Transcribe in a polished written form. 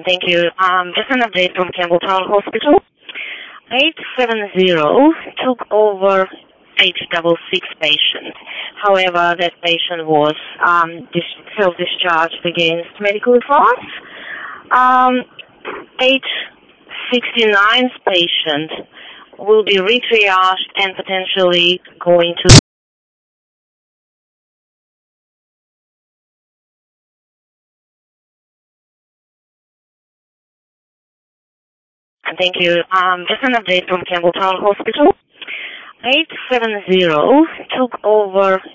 Thank you. Just an update from Campbelltown Hospital. 870 took over 866 patient. However, that patient was self-discharged against medical advice. 869 patient will be retriaged and potentially going to. Thank you. Just an update from Campbelltown Hospital. 870 took over